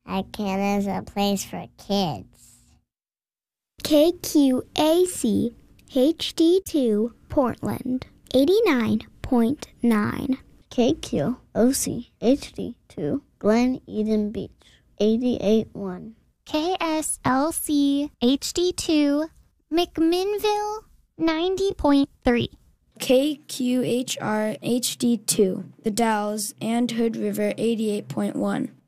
ICANN is a place for kids. KQAC HD2 Portland 89.9. KQOC HD2 Glen Eden Beach 88.1. KSLC HD2 McMinnville 90.3. KQHR HD2 The Dalles and Hood River 88.1.